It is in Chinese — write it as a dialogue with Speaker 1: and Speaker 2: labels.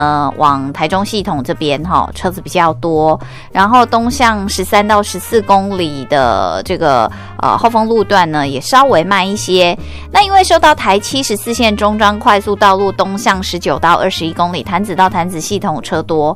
Speaker 1: 往台中系统这边车子比较多，然后东向13到14公里的这个后丰路段呢也稍微慢一些。那因为受到台74线中彰快速道路东向19到21公里潭子到潭子系统车多，